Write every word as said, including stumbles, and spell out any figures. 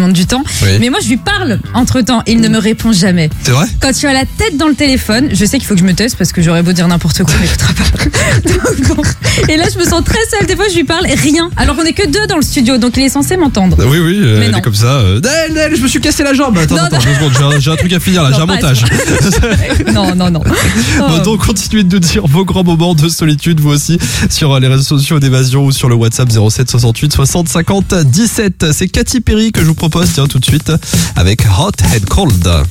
demande du temps. Oui. Mais moi, je lui parle entre-temps et il ne me répond jamais. C'est vrai ? Quand tu as la tête dans le téléphone, je sais qu'il faut que je me taise parce que j'aurais beau dire n'importe quoi, il m'écoutera pas. Donc, bon. Et là, je me sens très seule. Des fois, je lui parle, rien. Alors qu'on est que deux dans le studio, donc il est censé m'entendre. Oui, oui, euh, Mais elle non. est comme ça. Euh, Del, Del, je me suis cassé la jambe. Attends, Non, attends, non. deux secondes, j'ai un, j'ai un truc à finir là, Non, j'ai un pas à montage. Non, non, non. Bon, Oh. donc, continuez de nous dire vos grands moments de solitude, vous aussi, sur les réseaux sociaux d'Évasion ou sur le WhatsApp zéro sept soixante-huit soixante cinquante dix-sept. C'est Katy Perry que je vous propose, tiens, tout de suite, avec Hot and Cold.